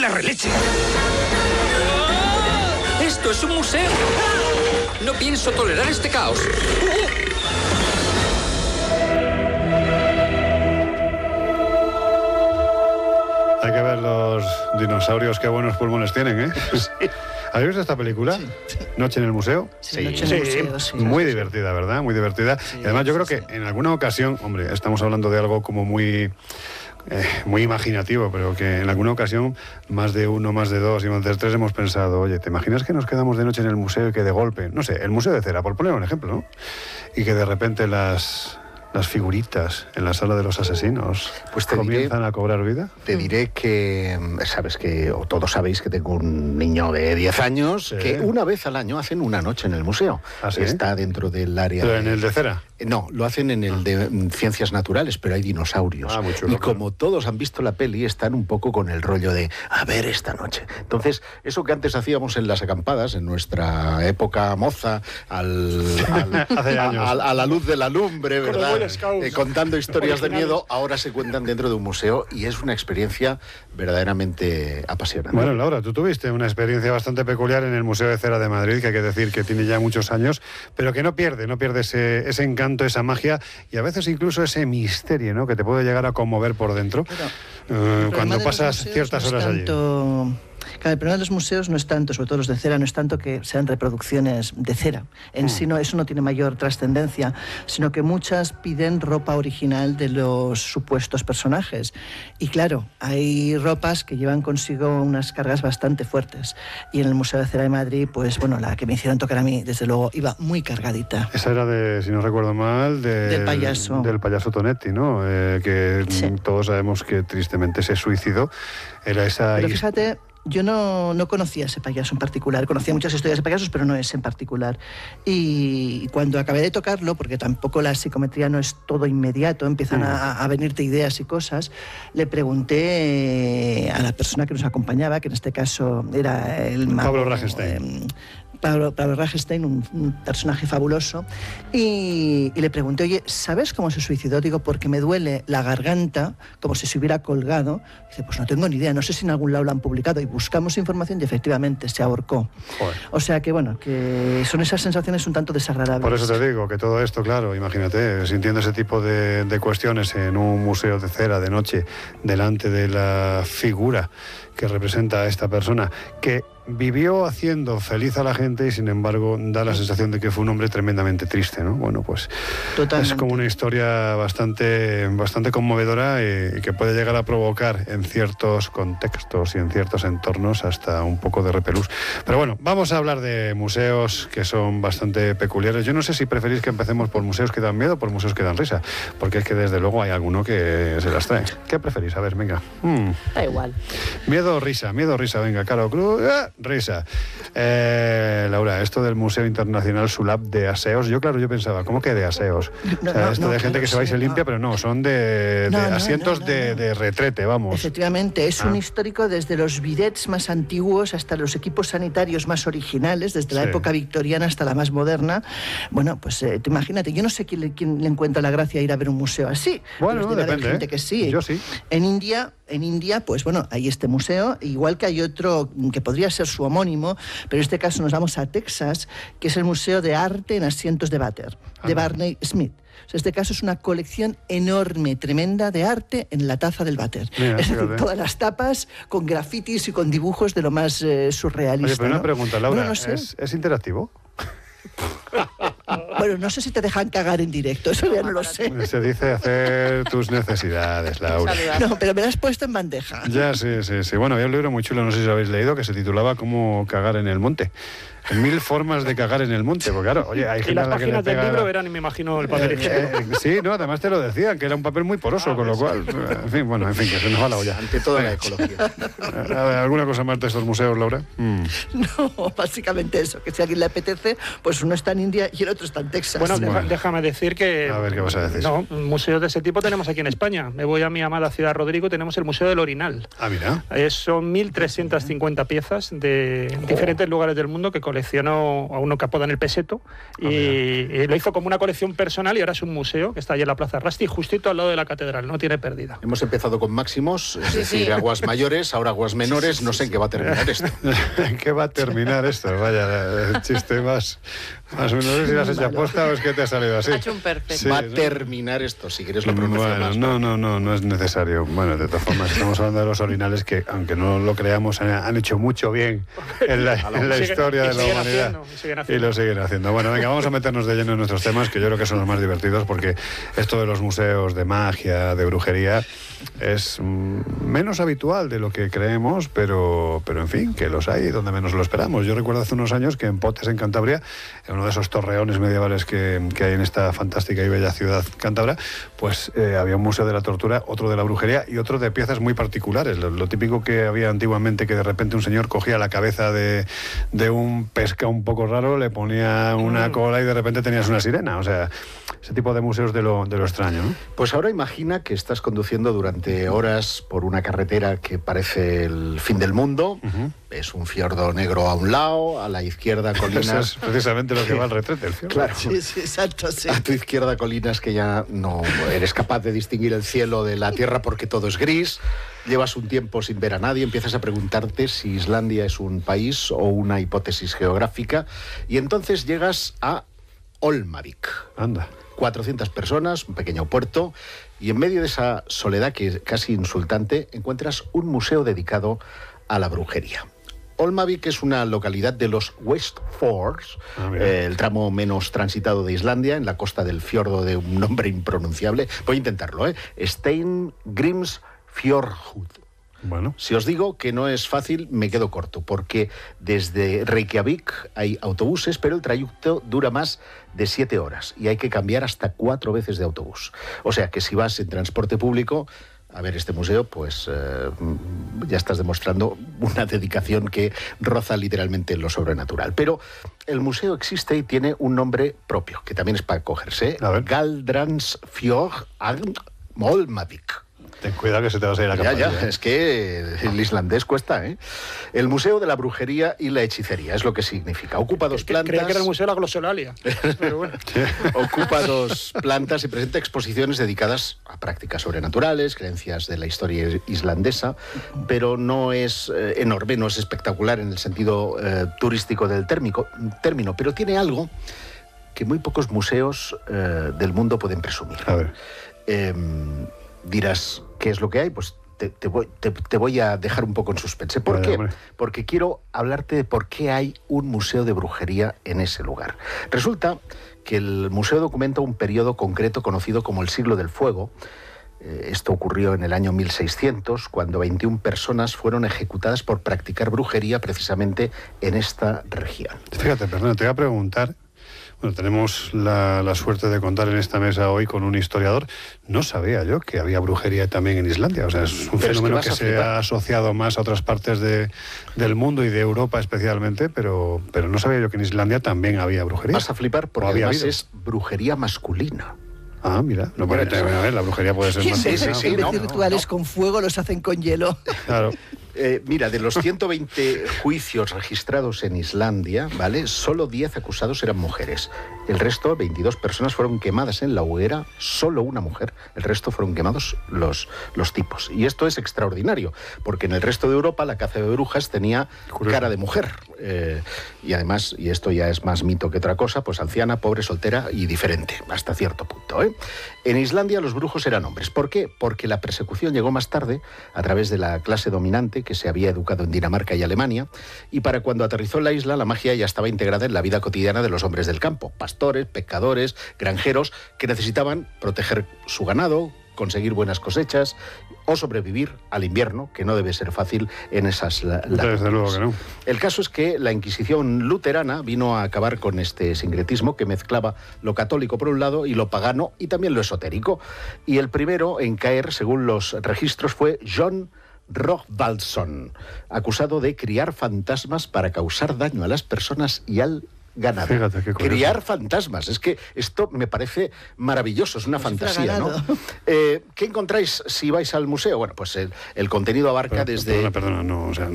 la releche! ¡Esto es un museo! No pienso tolerar este caos. Hay que ver los dinosaurios, qué buenos pulmones tienen, ¿eh? Sí. ¿Habéis visto esta película? Sí. Noche en el museo. Sí, Noche en el museo, sí. Muy divertida, ¿verdad? Muy divertida. Sí, y además yo creo que en alguna ocasión, hombre, estamos hablando de algo como muy imaginativo, pero que en alguna ocasión más de uno, más de dos y más de tres hemos pensado, oye, ¿te imaginas que nos quedamos de noche en el museo y que de golpe, no sé, el Museo de Cera, por poner un ejemplo, ¿no? Y que de repente las figuritas en la sala de los asesinos pues comienzan a cobrar vida? Te diré que, sabes que, o todos sabéis que tengo un niño de 10 años que una vez al año hacen una noche en el museo. ¿Ah, sí? Está dentro del área... ¿Pero en el de Cera? No, lo hacen en el de ciencias naturales, pero hay dinosaurios. Muy chulo, y como todos han visto la peli, están un poco con el rollo de a ver esta noche. Entonces, eso que antes hacíamos en las acampadas, en nuestra época moza, a la luz de la lumbre, ¿verdad? Contando historias de miedo, ahora se cuentan dentro de un museo y es una experiencia verdaderamente apasionante. Bueno, Laura, tú tuviste una experiencia bastante peculiar en el Museo de Cera de Madrid, que hay que decir que tiene ya muchos años, pero que no pierde ese encanto, esa magia y a veces incluso ese misterio, ¿no?, que te puede llegar a conmover por dentro cuando pasas ciertas horas allí. Claro, el problema de los museos no es tanto, sobre todo los de cera, no es tanto que sean reproducciones de cera. En sí no, eso no tiene mayor trascendencia, sino que muchas piden ropa original de los supuestos personajes. Y claro, hay ropas que llevan consigo unas cargas bastante fuertes. Y en el Museo de Cera de Madrid, pues bueno, la que me hicieron tocar a mí, desde luego, iba muy cargadita. Esa era de, si no recuerdo mal, del payaso Tonetti, ¿no? Que sí. Todos sabemos que tristemente se suicidó. Era esa... Pero fíjate... Yo no conocía a ese payaso en particular, conocía muchas historias de payasos, pero no ese en particular. Y cuando acabé de tocarlo, porque tampoco la psicometría no es todo inmediato, empiezan a venirte ideas y cosas, le pregunté a la persona que nos acompañaba, que en este caso era el mago, Pablo Ragenstein. Pablo Ragenstein, un personaje fabuloso, y le pregunté, oye, ¿sabes cómo se suicidó? Digo, porque me duele la garganta, como si se hubiera colgado. Dice, pues no tengo ni idea, no sé si en algún lado lo han publicado. Y buscamos información y efectivamente se ahorcó. Joder. O sea que, bueno, que son esas sensaciones un tanto desagradables. Por eso te digo que todo esto, claro, imagínate, sintiendo ese tipo de cuestiones en un museo de cera de noche, delante de la figura que representa a esta persona, que vivió haciendo feliz a la gente y sin embargo da la sensación de que fue un hombre tremendamente triste, ¿no? Bueno, pues totalmente. Es como una historia bastante conmovedora y que puede llegar a provocar en ciertos contextos y en ciertos entornos hasta un poco de repelús. Pero bueno, vamos a hablar de museos que son bastante peculiares. Yo no sé si preferís que empecemos por museos que dan miedo o por museos que dan risa, porque es que desde luego hay alguno que se las trae. ¿Qué preferís? A ver, venga. Da igual. Miedo o risa, venga, Caro Cruz, risa. Laura, esto del Museo Internacional Sulab de Aseos, yo pensaba, ¿cómo que de aseos? O sea, esto de gente que se va y se limpia, pero no, son de asientos de retrete, vamos. Efectivamente, es un histórico desde los bidets más antiguos hasta los equipos sanitarios más originales, desde la época victoriana hasta la más moderna. Bueno, pues tú imagínate, yo no sé quién le encuentra la gracia a ir a ver un museo así. Bueno, depende. Gente que sí. Yo sí. En India, pues bueno, hay este museo, igual que hay otro que podría ser su homónimo, pero en este caso nos vamos a Texas, que es el Museo de Arte en Asientos de Váter, de Barney Smith. O sea, este caso es una colección enorme, tremenda de arte en la taza del váter. Mira, es decir, todas las tapas con grafitis y con dibujos de lo más surrealista. Oye, pero una pregunta, Laura, no sé. ¿Es interactivo? Bueno, no sé si te dejan cagar en directo, eso ya no lo sé. Se dice hacer tus necesidades, Laura. No, pero me lo has puesto en bandeja. Ya, sí. Bueno, había un libro muy chulo, no sé si lo habéis leído, que se titulaba Cómo cagar en el monte. 1000 formas de cagar en el monte, porque claro, oye, hay gente y las páginas del libro eran, me imagino, el papel higiénico. Sí, no, además te lo decían, que era un papel muy poroso, con lo cual, en fin, que se nos va la olla. Ante todo la ecología. ¿Alguna cosa más de estos museos, Laura? No, básicamente eso, que si a alguien le apetece, pues uno está en India y el otro está en Texas. Bueno, déjame decir que... A ver, ¿qué vas a decir? No, museos de ese tipo tenemos aquí en España. Me voy a mi amada ciudad Rodrigo, tenemos el Museo del Orinal. Ah, mira. Son 1.350 piezas de diferentes lugares del mundo que coleccionó a uno que apodan el Peseto y lo hizo como una colección personal y ahora es un museo que está allí en la Plaza Rasti, justito al lado de la catedral, no tiene pérdida. Hemos empezado con máximos, es decir, aguas mayores, ahora aguas menores, no sé en qué va a terminar esto. ¿En qué va a terminar esto? Vaya, el chiste más o menos, si lo has hecho aposta o es que te ha salido así. Ha hecho un perfecto. Sí, va a terminar esto, si quieres lo pronuncio bueno, más. No es necesario. Bueno, de todas formas, estamos hablando de los orinales que, aunque no lo creamos, han hecho mucho bien en la historia de la humanidad. Y lo siguen haciendo. Bueno, venga, vamos a meternos de lleno en nuestros temas, que yo creo que son los más divertidos, porque esto de los museos de magia, de brujería, es menos habitual de lo que creemos, pero en fin, que los hay donde menos lo esperamos. Yo recuerdo hace unos años que en Potes, en Cantabria, en uno de esos torreones medievales que hay en esta fantástica y bella ciudad cántabra, pues había un museo de la tortura, otro de la brujería y otro de piezas muy particulares. Lo típico que había antiguamente, que de repente un señor cogía la cabeza de un pesca un poco raro, le ponía una cola y de repente tenías una sirena. O sea, ese tipo de museos de lo extraño, ¿no? Pues ahora imagina que estás conduciendo durante horas por una carretera que parece el fin del mundo. Es un fiordo negro a un lado, a la izquierda colinas... Eso es precisamente lo que va al retrete, el fiordo. Claro. Sí, exacto, sí. A tu izquierda colinas que ya no eres capaz de distinguir el cielo de la tierra porque todo es gris. Llevas un tiempo sin ver a nadie, empiezas a preguntarte si Islandia es un país o una hipótesis geográfica. Y entonces llegas a Olmavik. Anda. 400 personas, un pequeño puerto, y en medio de esa soledad que es casi insultante, encuentras un museo dedicado a la brujería. Olmavik es una localidad de los Westfjords, el tramo menos transitado de Islandia, en la costa del fiordo de un nombre impronunciable. Voy a intentarlo, Steingrímsfjörður. Bueno. Si os digo que no es fácil, me quedo corto, porque desde Reykjavik hay autobuses, pero el trayecto dura más de 7 horas y hay que cambiar hasta 4 veces de autobús. O sea que si vas en transporte público a ver este museo, pues ya estás demostrando una dedicación que roza literalmente lo sobrenatural. Pero el museo existe y tiene un nombre propio, que también es para cogerse. Galdransfjord Olmavik. Ten cuidado que se te va a salir la capa. Ya, es que el islandés cuesta, ¿eh? El Museo de la Brujería y la Hechicería, es lo que significa. Ocupa 2 plantas... Creía que era el Museo de la Glosolalia. Pero bueno. Ocupa 2 plantas y presenta exposiciones dedicadas a prácticas sobrenaturales, creencias de la historia islandesa, pero no es enorme, no es espectacular en el sentido turístico del término, pero tiene algo que muy pocos museos del mundo pueden presumir. A ver. Dirás, ¿qué es lo que hay? Pues te voy a dejar un poco en suspense. ¿Por qué? Porque quiero hablarte de por qué hay un museo de brujería en ese lugar. Resulta que el museo documenta un periodo concreto conocido como el Siglo del Fuego. Esto ocurrió en el año 1600, cuando 21 personas fueron ejecutadas por practicar brujería precisamente en esta región. Fíjate, perdón, te voy a preguntar. Bueno, tenemos la suerte de contar en esta mesa hoy con un historiador. No sabía yo que había brujería también en Islandia. O sea, es un fenómeno que se ha asociado más a otras partes del mundo y de Europa especialmente, pero no sabía yo que en Islandia también había brujería. Vas a flipar porque además es brujería masculina. Ah, mira, no puede tener, a ver, la brujería puede ser masculina. En vez de rituales con fuego, los hacen con hielo. Claro. Mira, de los 120 juicios registrados en Islandia, ¿vale? Solo 10 acusados eran mujeres. El resto, 22 personas, fueron quemadas en la hoguera, solo una mujer. El resto fueron quemados los tipos. Y esto es extraordinario, porque en el resto de Europa la caza de brujas tenía cara de mujer. Y además, y esto ya es más mito que otra cosa, pues anciana, pobre, soltera y diferente, hasta cierto punto, ¿eh? En Islandia los brujos eran hombres. ¿Por qué? Porque la persecución llegó más tarde, a través de la clase dominante, que se había educado en Dinamarca y Alemania, y para cuando aterrizó en la isla, la magia ya estaba integrada en la vida cotidiana de los hombres del campo, pastores, pescadores, granjeros, que necesitaban proteger su ganado, conseguir buenas cosechas o sobrevivir al invierno, que no debe ser fácil en esas latitudes. Desde luego que no. El caso es que la Inquisición luterana vino a acabar con este sincretismo que mezclaba lo católico por un lado y lo pagano y también lo esotérico. Y el primero en caer, según los registros, fue John Rögnvaldsson, acusado de criar fantasmas para causar daño a las personas y al ganado. Fíjate, qué curioso. Criar fantasmas. Es que esto me parece maravilloso, es una fantasía, ¿no? ¿Qué encontráis si vais al museo? Bueno, pues el contenido abarca desde... Perdona, no, o sea,